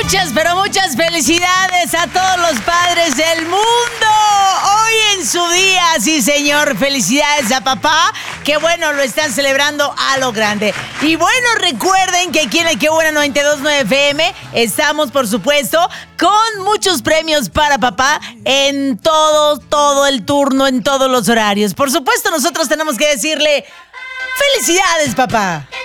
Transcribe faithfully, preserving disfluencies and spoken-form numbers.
Muchas, pero muchas felicidades a todos los padres del mundo. Hoy en su día, sí señor, felicidades a papá. Que bueno, lo están celebrando a lo grande. Y bueno, recuerden que aquí en el Que Buena noventa y dos punto nueve F M estamos, por supuesto, con muchos premios para papá en todo, todo el turno, en todos los horarios. Por supuesto, nosotros tenemos que decirle felicidades, papá.